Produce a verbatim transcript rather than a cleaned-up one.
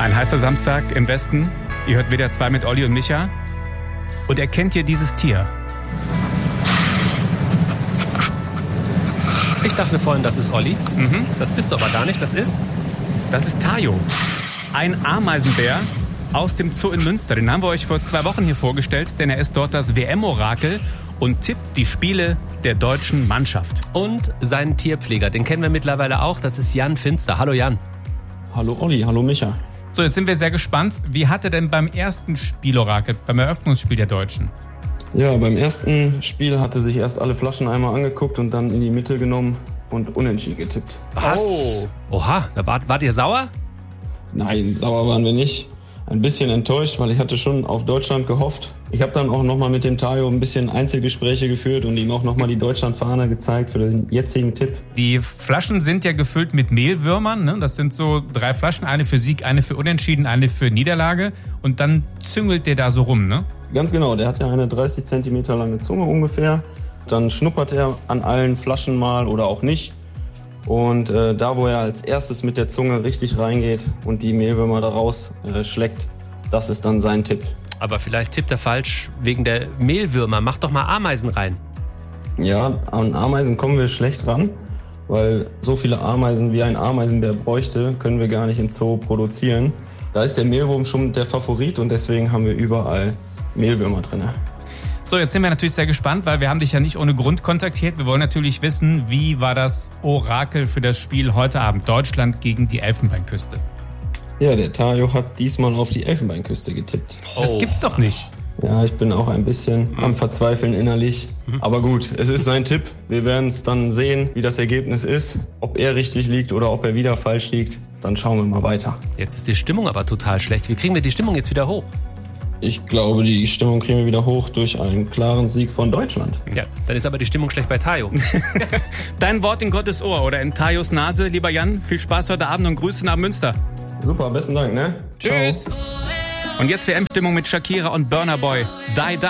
Ein heißer Samstag im Westen. Ihr hört W D R zwei mit Olli und Micha. Und erkennt ihr dieses Tier? Ich dachte vorhin, das ist Olli. Mhm. Das bist du aber gar nicht. Das ist? Das ist Tayo. Ein Ameisenbär aus dem Zoo in Münster. Den haben wir euch vor zwei Wochen hier vorgestellt, denn er ist dort das W M-Orakel und tippt die Spiele der deutschen Mannschaft. Und seinen Tierpfleger, den kennen wir mittlerweile auch. Das ist Jan Finster. Hallo Jan. Hallo Olli, hallo Micha. So, jetzt sind wir sehr gespannt. Wie hat er denn beim ersten Spielorakel, beim Eröffnungsspiel der Deutschen? Ja, beim ersten Spiel hatte sich erst alle Flaschen einmal angeguckt und dann in die Mitte genommen und unentschieden getippt. Was? Oh. Oha, da wart, wart ihr sauer? Nein, sauer waren wir nicht. Ein bisschen enttäuscht, weil ich hatte schon auf Deutschland gehofft. Ich habe dann auch nochmal mit dem Tayo ein bisschen Einzelgespräche geführt und ihm auch nochmal die Deutschlandfahne gezeigt für den jetzigen Tipp. Die Flaschen sind ja gefüllt mit Mehlwürmern. Ne? Das sind so drei Flaschen, eine für Sieg, eine für Unentschieden, eine für Niederlage. Und dann züngelt der da so rum, ne? Ganz genau, der hat ja eine dreißig Zentimeter lange Zunge ungefähr. Dann schnuppert er an allen Flaschen mal oder auch nicht. Und äh, da, wo er als erstes mit der Zunge richtig reingeht und die Mehlwürmer da raus äh, schleckt, das ist dann sein Tipp. Aber vielleicht tippt er falsch wegen der Mehlwürmer. Mach doch mal Ameisen rein. Ja, an Ameisen kommen wir schlecht ran, weil so viele Ameisen wie ein Ameisenbär bräuchte, können wir gar nicht im Zoo produzieren. Da ist der Mehlwurm schon der Favorit und deswegen haben wir überall Mehlwürmer drin. So, jetzt sind wir natürlich sehr gespannt, weil wir haben dich ja nicht ohne Grund kontaktiert. Wir wollen natürlich wissen, wie war das Orakel für das Spiel heute Abend Deutschland gegen die Elfenbeinküste? Ja, der Tayo hat diesmal auf die Elfenbeinküste getippt. Das Oh. gibt's doch nicht. Ja, ich bin auch ein bisschen am Verzweifeln innerlich. Aber gut, es ist sein Tipp. Wir werden es dann sehen, wie das Ergebnis ist. Ob er richtig liegt oder ob er wieder falsch liegt. Dann schauen wir mal weiter. Jetzt ist die Stimmung aber total schlecht. Wie kriegen wir die Stimmung jetzt wieder hoch? Ich glaube, die Stimmung kriegen wir wieder hoch durch einen klaren Sieg von Deutschland. Ja, dann ist aber die Stimmung schlecht bei Tayo. Dein Wort in Gottes Ohr oder in Tayos Nase. Lieber Jan, viel Spaß heute Abend und Grüße nach Münster. Super, besten Dank, ne? Tschüss. Und jetzt W M-Stimmung mit Shakira und Burna Boy. Die, die.